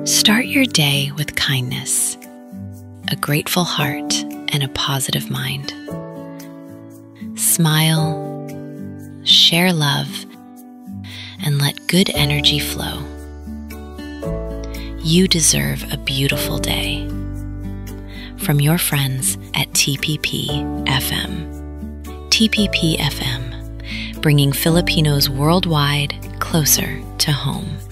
Start your day with kindness, a grateful heart, and a positive mind. Smile, share love, and let good energy flow. You deserve a beautiful day. From your friends at TPP FM. TPP FM, bringing Filipinos worldwide closer to home.